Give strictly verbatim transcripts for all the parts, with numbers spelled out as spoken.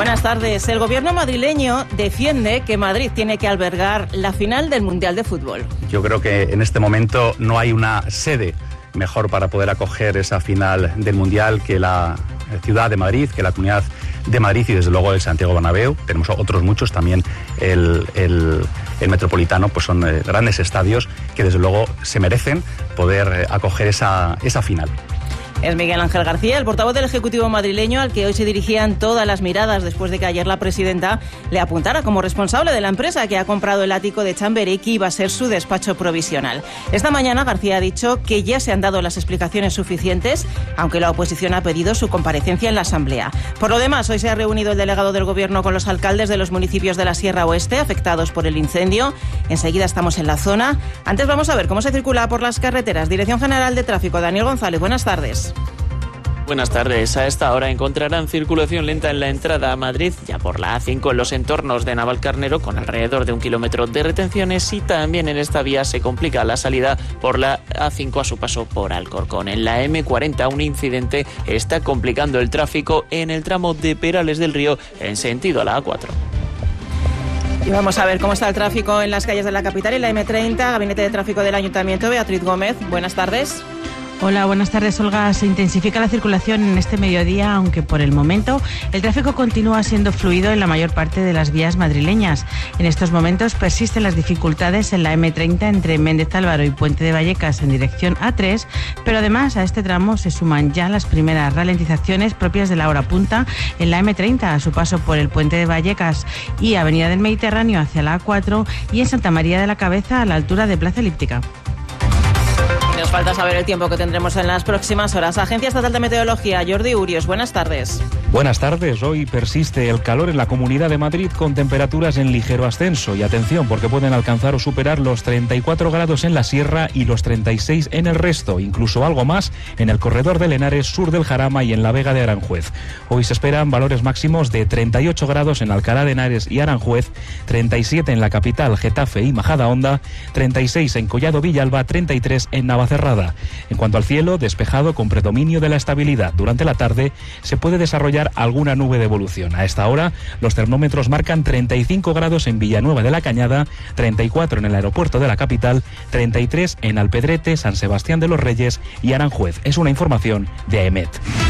Buenas tardes. El gobierno madrileño defiende que Madrid tiene que albergar la final del Mundial de Fútbol. Yo creo que en este momento no hay una sede mejor para poder acoger esa final del Mundial que la ciudad de Madrid, que la Comunidad de Madrid y desde luego el Santiago Bernabéu. Tenemos otros muchos también, el, el, el Metropolitano, pues son eh, grandes estadios que desde luego se merecen poder eh, acoger esa, esa final. Es Miguel Ángel García, el portavoz del Ejecutivo madrileño, al que hoy se dirigían todas las miradas después de que ayer la presidenta le apuntara como responsable de la empresa que ha comprado el ático de Chamberí, que iba a ser su despacho provisional. Esta mañana García ha dicho que ya se han dado las explicaciones suficientes, aunque la oposición ha pedido su comparecencia en la Asamblea. Por lo demás, hoy se ha reunido el delegado del Gobierno con los alcaldes de los municipios de la Sierra Oeste afectados por el incendio. Enseguida estamos en la zona. Antes vamos a ver cómo se circula por las carreteras. Dirección General de Tráfico, Daniel González, buenas tardes. Buenas tardes. A esta hora encontrarán circulación lenta en la entrada a Madrid, ya por la A cinco en los entornos de Navalcarnero, con alrededor de un kilómetro de retenciones, y también en esta vía se complica la salida por la A cinco a su paso por Alcorcón. En la eme cuarenta un incidente está complicando el tráfico en el tramo de Perales del Río en sentido a la A cuatro. Y vamos a ver cómo está el tráfico en las calles de la capital y la eme treinta, Gabinete de Tráfico del Ayuntamiento. Beatriz Gómez, buenas tardes. Hola, buenas tardes, Olga. Se intensifica la circulación en este mediodía, aunque por el momento el tráfico continúa siendo fluido en la mayor parte de las vías madrileñas. En estos momentos persisten las dificultades en la eme treinta entre Méndez Álvaro y Puente de Vallecas en dirección A tres, pero además a este tramo se suman ya las primeras ralentizaciones propias de la hora punta en la eme treinta a su paso por el Puente de Vallecas y Avenida del Mediterráneo hacia la A cuatro y en Santa María de la Cabeza a la altura de Plaza Elíptica. Nos falta saber el tiempo que tendremos en las próximas horas. Agencia Estatal de Meteorología, Jordi Urios, buenas tardes. Buenas tardes. Hoy persiste el calor en la Comunidad de Madrid con temperaturas en ligero ascenso. Y atención, porque pueden alcanzar o superar los treinta y cuatro grados en la Sierra y los treinta y seis en el resto, incluso algo más en el corredor del Henares, sur del Jarama y en la Vega de Aranjuez. Hoy se esperan valores máximos de treinta y ocho grados en Alcalá de Henares y Aranjuez, treinta y siete en la capital, Getafe y Majadahonda, treinta y seis en Collado Villalba, treinta y tres en Navacerrada. En cuanto al cielo, despejado con predominio de la estabilidad. Durante la tarde se puede desarrollar alguna nube de evolución. A esta hora los termómetros marcan treinta y cinco grados en Villanueva de la Cañada, treinta y cuatro en el aeropuerto de la capital, treinta y tres en Alpedrete, San Sebastián de los Reyes y Aranjuez. Es una información de AEMET.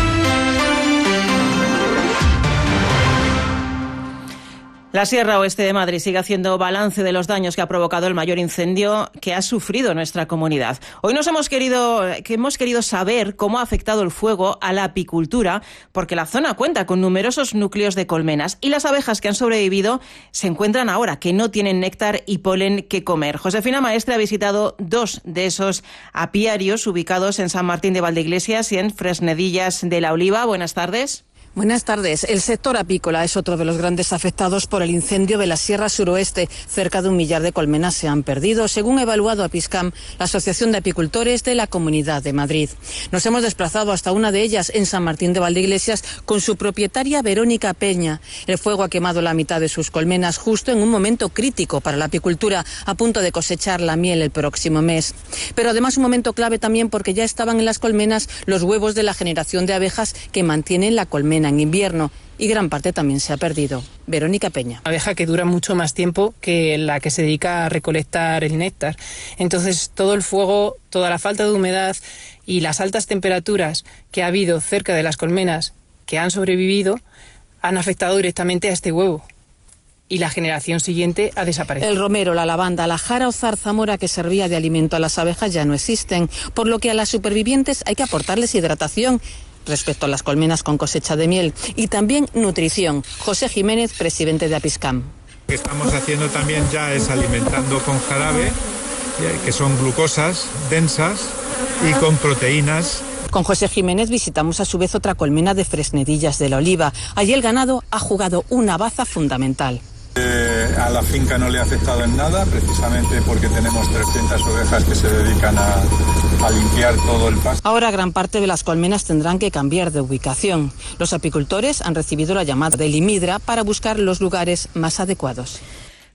La Sierra Oeste de Madrid sigue haciendo balance de los daños que ha provocado el mayor incendio que ha sufrido nuestra comunidad. Hoy nos hemos querido, que hemos querido saber cómo ha afectado el fuego a la apicultura, porque la zona cuenta con numerosos núcleos de colmenas y las abejas que han sobrevivido se encuentran ahora que no tienen néctar y polen que comer. Josefina Maestre ha visitado dos de esos apiarios ubicados en San Martín de Valdeiglesias y en Fresnedillas de la Oliva. Buenas tardes. Buenas tardes. El sector apícola es otro de los grandes afectados por el incendio de la Sierra Suroeste. Cerca de un millar de colmenas se han perdido, según ha evaluado Apiscam, la Asociación de Apicultores de la Comunidad de Madrid. Nos hemos desplazado hasta una de ellas, en San Martín de Valdeiglesias, con su propietaria Verónica Peña. El fuego ha quemado la mitad de sus colmenas justo en un momento crítico para la apicultura, a punto de cosechar la miel el próximo mes. Pero además un momento clave también porque ya estaban en las colmenas los huevos de la generación de abejas que mantienen la colmena en invierno, y gran parte también se ha perdido. Verónica Peña. Abeja que dura mucho más tiempo que la que se dedica a recolectar el néctar. Entonces todo el fuego, toda la falta de humedad y las altas temperaturas que ha habido cerca de las colmenas que han sobrevivido han afectado directamente a este huevo. Y la generación siguiente ha desaparecido. El romero, la lavanda, la jara o zarzamora que servía de alimento a las abejas ya no existen, por lo que a las supervivientes hay que aportarles hidratación respecto a las colmenas con cosecha de miel y también nutrición. José Jiménez, presidente de Apiscam. Lo que estamos haciendo también ya es alimentando con jarabe, que son glucosas densas y con proteínas. Con José Jiménez visitamos a su vez otra colmena de Fresnedillas de la Oliva. Allí el ganado ha jugado una baza fundamental. Eh, a la finca no le ha afectado en nada, precisamente porque tenemos trescientas ovejas que se dedican a, a limpiar todo el pasto. Ahora gran parte de las colmenas tendrán que cambiar de ubicación. Los apicultores han recibido la llamada del IMIDRA para buscar los lugares más adecuados.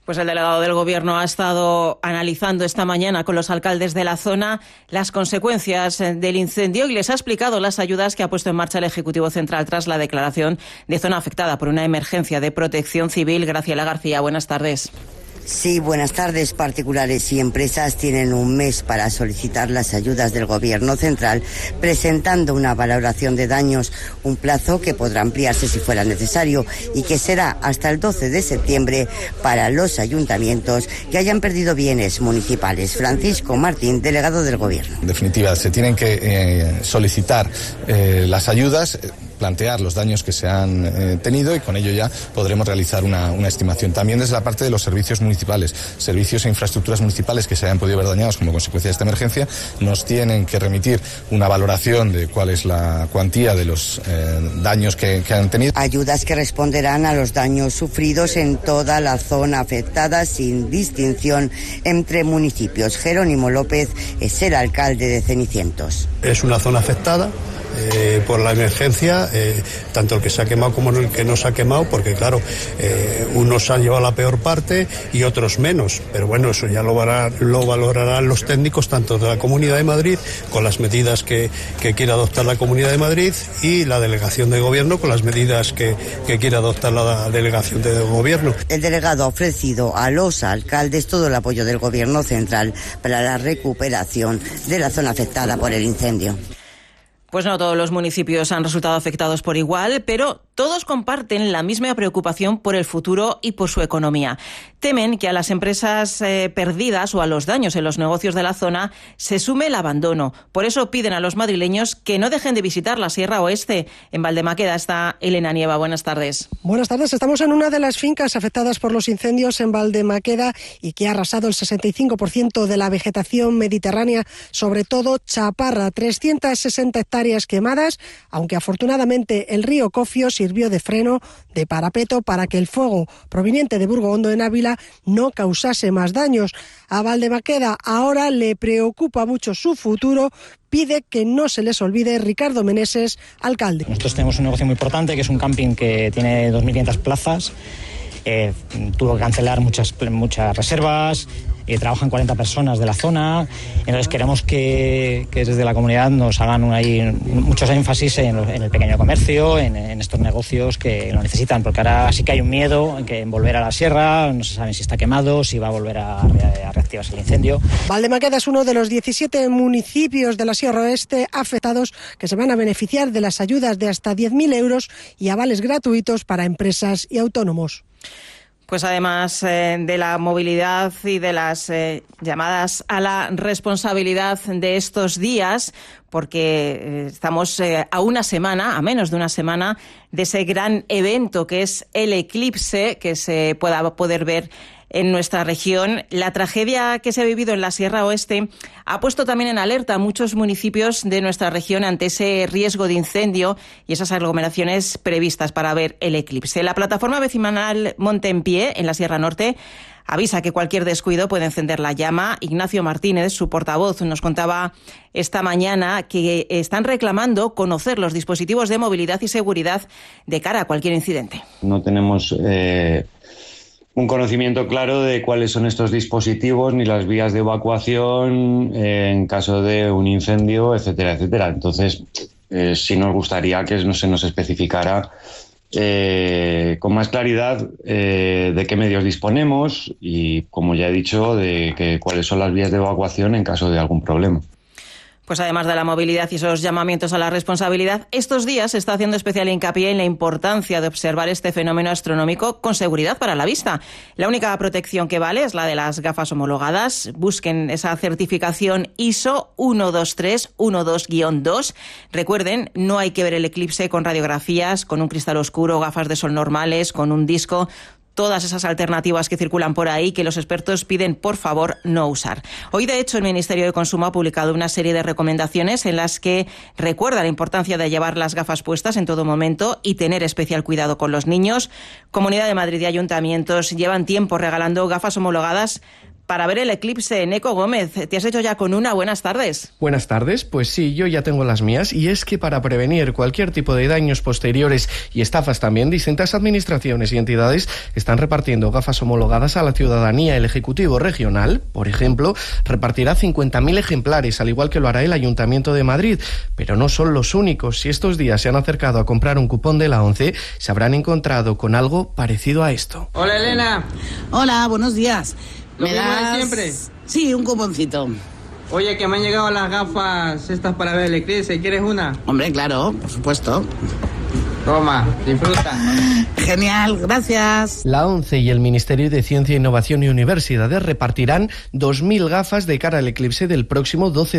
Pues el delegado del Gobierno ha estado analizando esta mañana con los alcaldes de la zona las consecuencias del incendio y les ha explicado las ayudas que ha puesto en marcha el Ejecutivo Central tras la declaración de zona afectada por una emergencia de protección civil. Graciela García, buenas tardes. Sí, buenas tardes. Particulares y empresas tienen un mes para solicitar las ayudas del Gobierno Central, presentando una valoración de daños, un plazo que podrá ampliarse si fuera necesario y que será hasta el doce de septiembre para los ayuntamientos que hayan perdido bienes municipales. Francisco Martín, delegado del Gobierno. En definitiva, se tienen que eh, solicitar eh, las ayudas, plantear los daños que se han eh, tenido y con ello ya podremos realizar una, una estimación. También desde la parte de los servicios municipales, servicios e infraestructuras municipales que se hayan podido ver dañados como consecuencia de esta emergencia, nos tienen que remitir una valoración de cuál es la cuantía de los eh, daños que, que han tenido. Ayudas que responderán a los daños sufridos en toda la zona afectada sin distinción entre municipios. Jerónimo López es el alcalde de Cenicientos. Es una zona afectada Eh, por la emergencia, eh, tanto el que se ha quemado como el que no se ha quemado, porque claro, eh, unos han llevado la peor parte y otros menos, pero bueno, eso ya lo, valorarán, lo valorarán los técnicos tanto de la Comunidad de Madrid con las medidas que, que quiera adoptar la Comunidad de Madrid y la Delegación de Gobierno con las medidas que, que quiera adoptar la Delegación de Gobierno. El delegado ha ofrecido a los alcaldes todo el apoyo del Gobierno Central para la recuperación de la zona afectada por el incendio. Pues no todos los municipios han resultado afectados por igual, pero todos comparten la misma preocupación por el futuro y por su economía. Temen que a las empresas eh, perdidas o a los daños en los negocios de la zona se sume el abandono. Por eso piden a los madrileños que no dejen de visitar la Sierra Oeste. En Valdemaqueda está Elena Nieva. Buenas tardes. Buenas tardes. Estamos en una de las fincas afectadas por los incendios en Valdemaqueda y que ha arrasado el sesenta y cinco por ciento de la vegetación mediterránea, sobre todo chaparra, trescientas sesenta hectáreas quemadas, aunque afortunadamente el río Cofio sirvió de freno, de parapeto, para que el fuego proveniente de Burgo-Hondo en Ávila no causase más daños. A Valdemaqueda ahora le preocupa mucho su futuro. Pide que no se les olvide. Ricardo Meneses, alcalde. Nosotros tenemos un negocio muy importante, que es un camping que tiene dos mil quinientas plazas. Eh, tuvo que cancelar muchas, muchas reservas. Eh, trabajan cuarenta personas de la zona, entonces queremos que, que desde la comunidad nos hagan un, ahí, muchos énfasis en, lo, en el pequeño comercio, en, en estos negocios que lo necesitan, porque ahora sí que hay un miedo en, que, en volver a la sierra, no se sabe si está quemado, si va a volver a, a reactivarse el incendio. Valdemaqueda es uno de los diecisiete municipios de la Sierra Oeste afectados que se van a beneficiar de las ayudas de hasta diez mil euros y avales gratuitos para empresas y autónomos. Pues además eh, de la movilidad y de las eh, llamadas a la responsabilidad de estos días, porque eh, estamos eh, a una semana, a menos de una semana, de ese gran evento que es el eclipse, que se pueda poder ver en nuestra región. La tragedia que se ha vivido en la Sierra Oeste ha puesto también en alerta a muchos municipios de nuestra región ante ese riesgo de incendio y esas aglomeraciones previstas para ver el eclipse. La plataforma vecinal Monte en Pie, en la Sierra Norte, avisa que cualquier descuido puede encender la llama. Ignacio Martínez, su portavoz, nos contaba esta mañana que están reclamando conocer los dispositivos de movilidad y seguridad de cara a cualquier incidente. No tenemos eh, un conocimiento claro de cuáles son estos dispositivos ni las vías de evacuación eh, en caso de un incendio, etcétera, etcétera. Entonces, eh, sí nos gustaría que no se nos especificara Eh, con más claridad eh, de qué medios disponemos y, como ya he dicho, de que, cuáles son las vías de evacuación en caso de algún problema. Pues además de la movilidad y esos llamamientos a la responsabilidad, estos días se está haciendo especial hincapié en la importancia de observar este fenómeno astronómico con seguridad para la vista. La única protección que vale es la de las gafas homologadas. Busquen esa certificación I S O uno dos tres uno dos guión dos. Recuerden, no hay que ver el eclipse con radiografías, con un cristal oscuro, gafas de sol normales, con un disco. Todas esas alternativas que circulan por ahí que los expertos piden, por favor, no usar. Hoy, de hecho, el Ministerio de Consumo ha publicado una serie de recomendaciones en las que recuerda la importancia de llevar las gafas puestas en todo momento y tener especial cuidado con los niños. Comunidad de Madrid y ayuntamientos llevan tiempo regalando gafas homologadas para ver el eclipse. Neco Gómez, ¿te has hecho ya con una? Buenas tardes. Buenas tardes, pues sí, yo ya tengo las mías, y es que para prevenir cualquier tipo de daños posteriores y estafas también, distintas administraciones y entidades están repartiendo gafas homologadas a la ciudadanía. El Ejecutivo Regional, por ejemplo, repartirá cincuenta mil ejemplares, al igual que lo hará el Ayuntamiento de Madrid, pero no son los únicos. Si estos días se han acercado a comprar un cupón de la ONCE, se habrán encontrado con algo parecido a esto. Hola, Elena. Hola, buenos días. ¿Lo ¿Me mismo das... de siempre? Sí, un cuponcito. Oye, que me han llegado las gafas estas para ver el eclipse. ¿Quieres una? Hombre, claro, por supuesto. Toma, disfruta. Genial, gracias. La ONCE y el Ministerio de Ciencia, Innovación y Universidades repartirán dos mil gafas de cara al eclipse del próximo doce